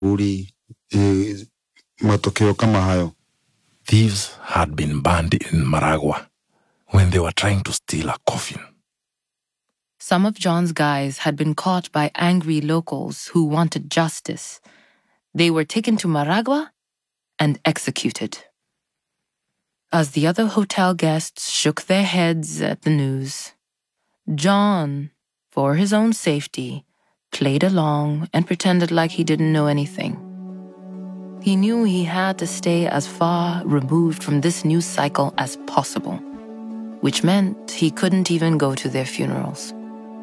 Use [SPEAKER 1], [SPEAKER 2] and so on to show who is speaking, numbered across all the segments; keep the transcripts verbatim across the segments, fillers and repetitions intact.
[SPEAKER 1] uli e, matokeo kama hayo.
[SPEAKER 2] Thieves had been burned in Maragua when they were trying to steal a coffin.
[SPEAKER 3] Some of John's guys had been caught by angry locals who wanted justice. They were taken to Maragua and executed. As the other hotel guests shook their heads at the news, John, for his own safety, played along and pretended like he didn't know anything. He knew he had to stay as far removed from this news cycle as possible, which meant he couldn't even go to their funerals.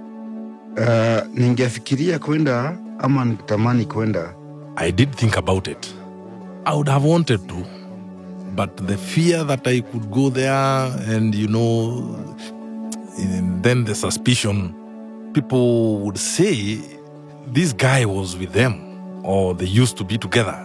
[SPEAKER 1] Uh, ningefikiria kwenda ama nitamani kwenda.
[SPEAKER 2] I did think about it. I would have wanted to, but the fear that I could go there and, you know, and then the suspicion, people would say this guy was with them or they used to be together.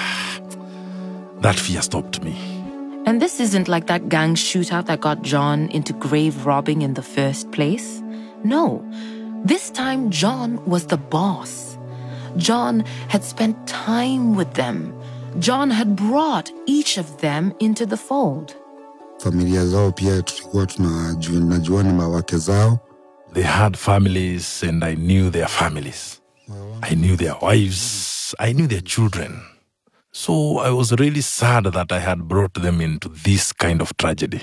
[SPEAKER 2] That fear stopped me.
[SPEAKER 3] And this isn't like that gang shootout that got John into grave robbing in the first place. No, this time John was the boss. John had spent time with them. John had brought each of them into the fold.
[SPEAKER 1] Familia zao pia tulikuwa tunajua ni mawake zao.
[SPEAKER 2] They had families and I knew their families. I knew their wives. I knew their children. So I was really sad that I had brought them into this kind of tragedy.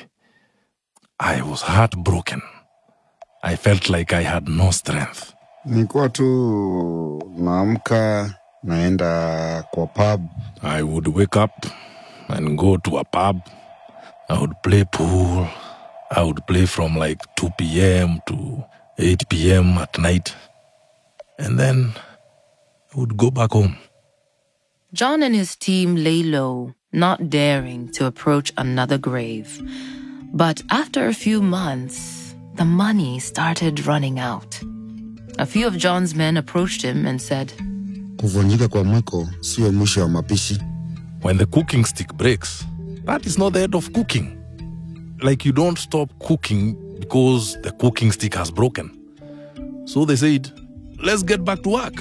[SPEAKER 2] I was heartbroken. I felt like I had no strength.
[SPEAKER 1] Nilikuwa tu naamka naenda kwa pub.
[SPEAKER 2] I would wake up and go to a pub. I would play pool. I would play from like two p.m. to eight p.m. at night. And then I would go back home.
[SPEAKER 3] John and his team lay low, not daring to approach another grave. But after a few months, the money started running out. A few of John's men approached him and said,
[SPEAKER 1] Kuvunjika kwa mwiko sio mwisho wa mapishi.
[SPEAKER 2] When the cooking stick breaks, that is not the end of cooking. Like you don't stop cooking because the cooking stick has broken. So they said, let's get back to work.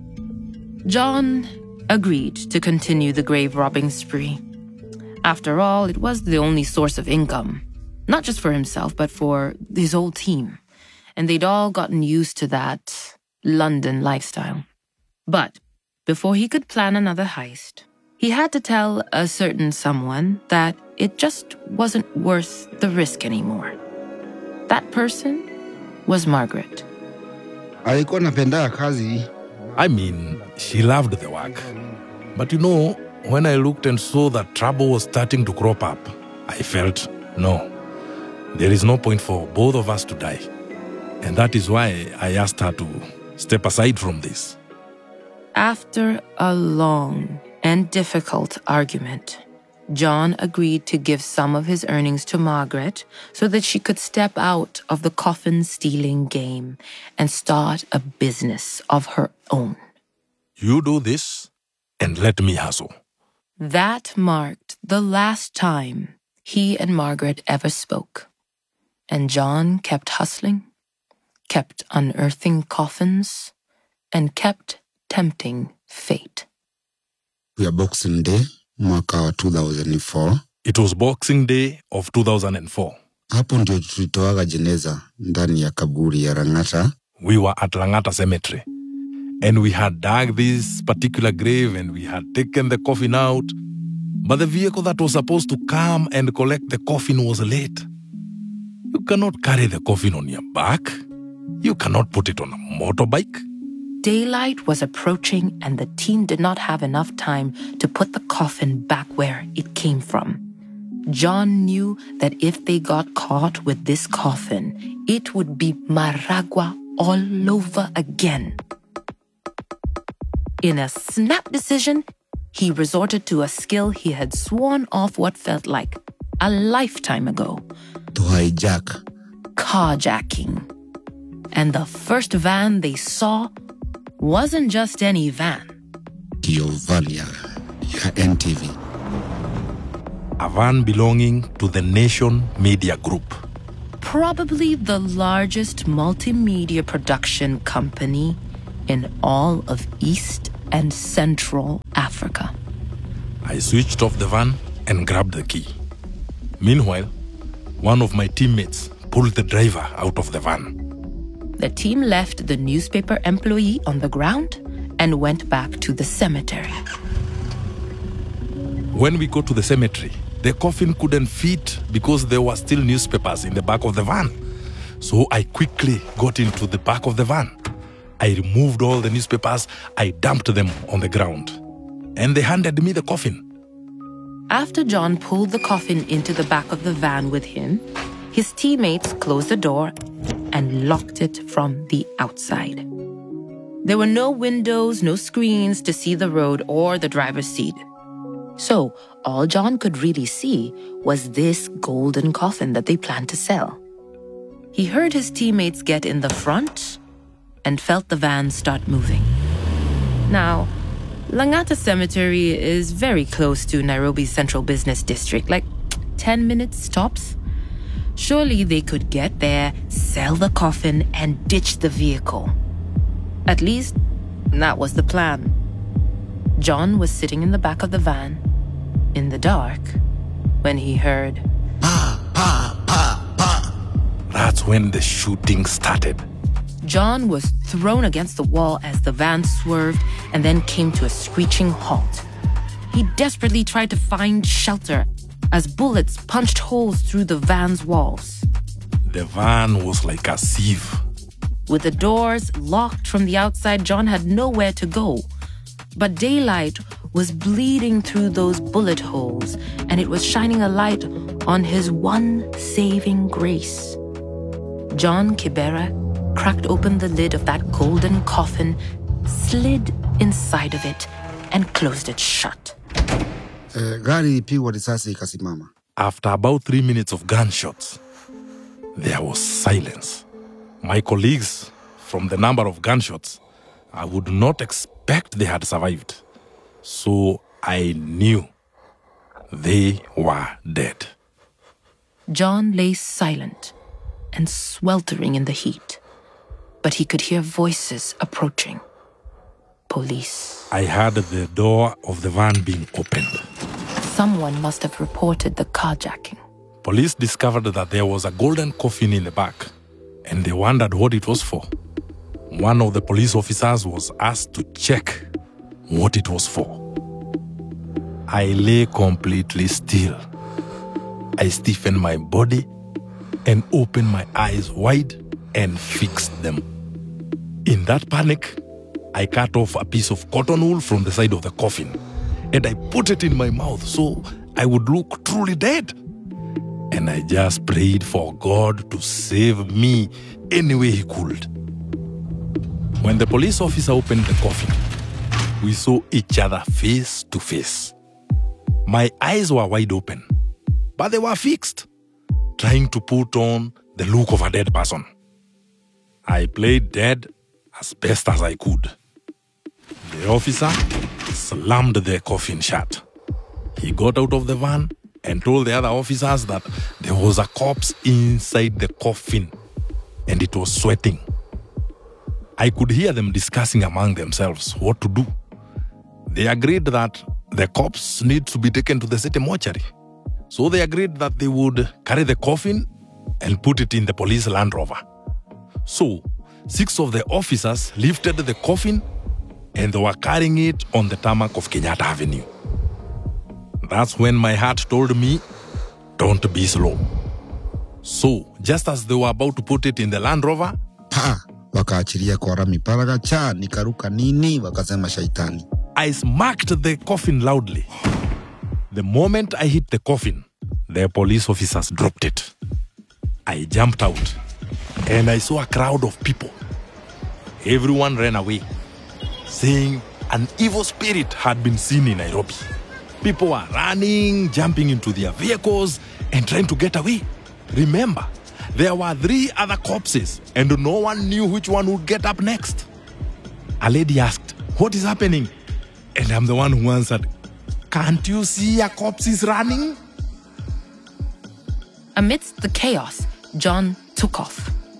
[SPEAKER 3] John agreed to continue the grave robbing spree. After all, it was the only source of income, not just for himself, but for his whole team. And they'd all gotten used to that London lifestyle. But before he could plan another heist, he had to tell a certain someone that it just wasn't worth the risk anymore. That person was Margaret.
[SPEAKER 1] Alikuwa anapenda kazi.
[SPEAKER 2] I mean, she loved the work. But you know, when I looked and saw that trouble was starting to crop up, I felt, no, there is no point for both of us to die. And that is why I asked her to step aside from this.
[SPEAKER 3] After a long and difficult argument, John agreed to give some of his earnings to Margaret so that she could step out of the coffin-stealing game and start a business of her own.
[SPEAKER 2] You do this, and let me hustle.
[SPEAKER 3] That marked the last time he and Margaret ever spoke. And John kept hustling, kept unearthing coffins, and kept tempting fate.
[SPEAKER 1] We are Boxing Day, mwaka wa two thousand four.
[SPEAKER 2] It was Boxing Day of two thousand four.
[SPEAKER 1] Hapo ndio tulitoaga jeneza ndani ya kaburi ya Langata.
[SPEAKER 2] We were at Langata Cemetery. And we had dug this particular grave and we had taken the coffin out. But the vehicle that was supposed to come and collect the coffin was late. You cannot carry the coffin on your back. You cannot put it on a motorbike.
[SPEAKER 3] Daylight was approaching and the team did not have enough time to put the coffin back where it came from. John knew that if they got caught with this coffin, it would be Maragua all over again. In a snap decision, he resorted to a skill he had sworn off what felt like a lifetime ago.
[SPEAKER 1] To hijack.
[SPEAKER 3] Carjacking. And the first van they saw wasn't just any van.
[SPEAKER 1] Hiyo van ya N T V.
[SPEAKER 2] A van belonging to the Nation Media Group.
[SPEAKER 3] Probably the largest multimedia production company in all of East and Central Africa.
[SPEAKER 2] I switched off the van and grabbed the key. Meanwhile, one of my teammates pulled the driver out of the van.
[SPEAKER 3] The team left the newspaper employee on the ground and went back to the cemetery.
[SPEAKER 2] When we got to the cemetery, the coffin couldn't fit because there were still newspapers in the back of the van. So I quickly got into the back of the van. I removed all the newspapers, I dumped them on the ground, and they handed me the coffin.
[SPEAKER 3] After John pulled the coffin into the back of the van with him, his teammates closed the door and locked it from the outside. There were no windows, no screens to see the road or the driver's seat. So all John could really see was this golden coffin that they planned to sell. He heard his teammates get in the front and felt the van start moving. Now, Langata Cemetery is very close to Nairobi's central business district, like ten minutes tops. Surely they could get there, sell the coffin, and ditch the vehicle. At least, that was the plan. John was sitting in the back of the van, in the dark, when he heard...
[SPEAKER 1] Pa, pa, pa, pa.
[SPEAKER 2] That's when the shooting started.
[SPEAKER 3] John was thrown against the wall as the van swerved and then came to a screeching halt. He desperately tried to find shelter as bullets punched holes through the van's walls.
[SPEAKER 2] The van was like a sieve.
[SPEAKER 3] With the doors locked from the outside, John had nowhere to go. But daylight was bleeding through those bullet holes, and it was shining a light on his one saving grace. John Kibera cracked open the lid of that golden coffin, slid inside of it, and closed it shut.
[SPEAKER 1] Eh, gari ilipigwa risasi ikasimama.
[SPEAKER 2] After about three minutes of gunshots, there was silence. My colleagues, from the number of gunshots, I would not expect they had survived. So I knew they were dead.
[SPEAKER 3] John lay silent and sweltering in the heat, but he could hear voices approaching. Police.
[SPEAKER 2] I heard the door of the van being opened.
[SPEAKER 3] Someone must have reported the carjacking.
[SPEAKER 2] Police discovered that there was a golden coffin in the back, and they wondered what it was for. One of the police officers was asked to check what it was for. I lay completely still. I stiffened my body and opened my eyes wide and fixed them. In that panic, I cut off a piece of cotton wool from the side of the coffin and I put it in my mouth so I would look truly dead. And I just prayed for God to save me any way he could. When the police officer opened the coffin, we saw each other face to face. My eyes were wide open, but they were fixed, trying to put on the look of a dead person. I played dead as best as I could. The officer slammed the coffin shut. He got out of the van and told the other officers that there was a corpse inside the coffin and it was sweating. I could hear them discussing among themselves what to do. They agreed that the corpse needs to be taken to the city mortuary. So they agreed that they would carry the coffin and put it in the police Land Rover. So six of the officers lifted the coffin and they were carrying it on the tarmac of Kenyatta Avenue. That's when my heart told me, don't be slow. So just as they were about to put it in the Land Rover,
[SPEAKER 1] Pa, wakaachilia kwa rami paraga cha, nikaruka nini, wakasema shaitani.
[SPEAKER 2] I smacked the coffin loudly. The moment I hit the coffin, the police officers dropped it. I jumped out and I saw a crowd of people. Everyone ran away, saying an evil spirit had been seen in Nairobi. People were running, jumping into their vehicles and trying to get away. Remember, there were three other corpses and no one knew which one would get up next. A lady asked, "What is happening?" And I'm the one who answered, "Can't you see a corpse is running?"
[SPEAKER 3] Amidst the chaos, John took off.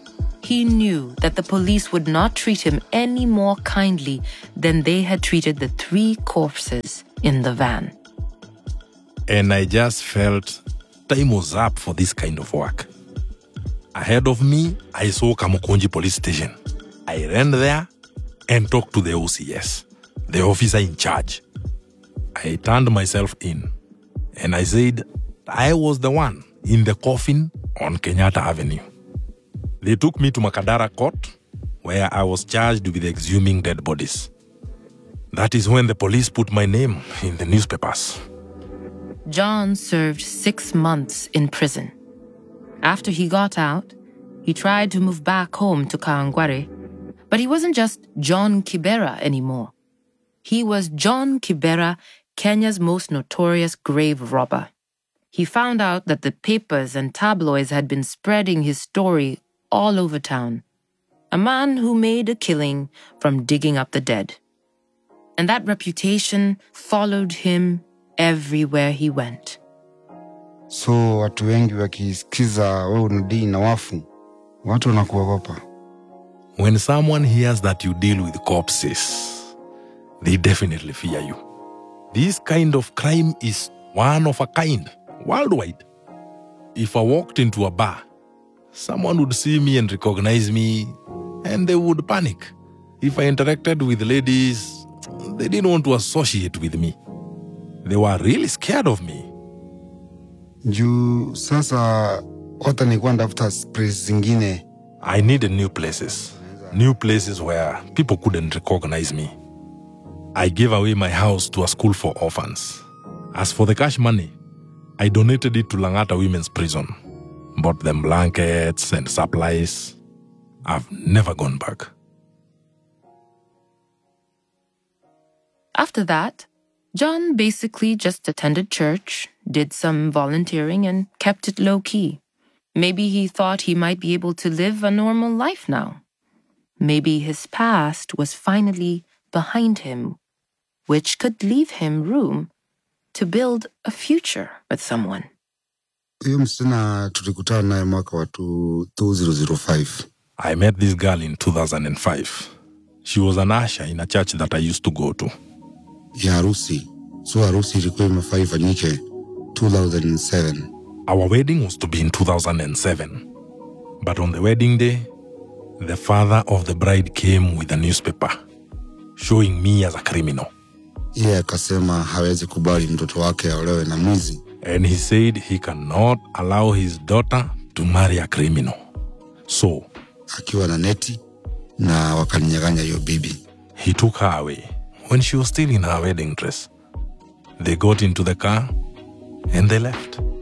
[SPEAKER 3] He knew that the police would not treat him any more kindly than they had treated the three corpses in the van.
[SPEAKER 2] And I just felt time was up for this kind of work. Ahead of me, I saw Kamukunji police station. I ran there and talked to the O C S, the officer in charge. I turned myself in and I said I was the one in the coffin on Kenyatta Avenue. They took me to Makadara Court, where I was charged with exhuming dead bodies. That is when the police put my name in the newspapers.
[SPEAKER 3] John served six months in prison. After he got out, he tried to move back home to Kawangware, but he wasn't just John Kibera anymore. He was John Kibera, Kenya's most notorious grave robber. He found out that the papers and tabloids had been spreading his story all over town. A man who made a killing from digging up the dead. And that reputation followed him everywhere he went.
[SPEAKER 1] So watu wengi wakisikiza wewe unadili na wafu, watu wanakuogopa.
[SPEAKER 2] When someone hears that you deal with corpses, they definitely fear you. This kind of crime is one of a kind, worldwide. If I walked into a bar, someone would see me and recognize me, and they would panic. If I interacted with ladies, they didn't want to associate with me. They were really scared of me.
[SPEAKER 1] Juu sasa wata nilikuwa ndafuta place zingine.
[SPEAKER 2] I needed new places. New places where people couldn't recognize me. I gave away my house to a school for orphans. As for the cash money, I donated it to Langata Women's Prison. Bought them blankets and supplies. I've never gone back.
[SPEAKER 3] After that, John basically just attended church, did some volunteering, and kept it low-key. Maybe he thought he might be able to live a normal life now. Maybe his past was finally behind him, which could leave him room to build a future with someone.
[SPEAKER 1] Huyo msichana tulikutana naye mwaka wa two thousand five.
[SPEAKER 2] I met this girl in two thousand five. She was an usher in a church that I used to go to.
[SPEAKER 1] Ya harusi. So harusi ilikuwa imefaa ifanyike two thousand seven.
[SPEAKER 2] Our wedding was to be in two thousand seven. But on the wedding day, the father of the bride came with a newspaper showing me as a criminal.
[SPEAKER 1] Yeye akasema hawezi kubali mtoto wake aolewe na mwizi.
[SPEAKER 2] And he said he cannot allow his daughter to marry a criminal. So,
[SPEAKER 1] akiwa na neti na wakaninyang'anya hiyo bibi.
[SPEAKER 2] He took her away when she was still in her wedding dress. They got into the car and they left.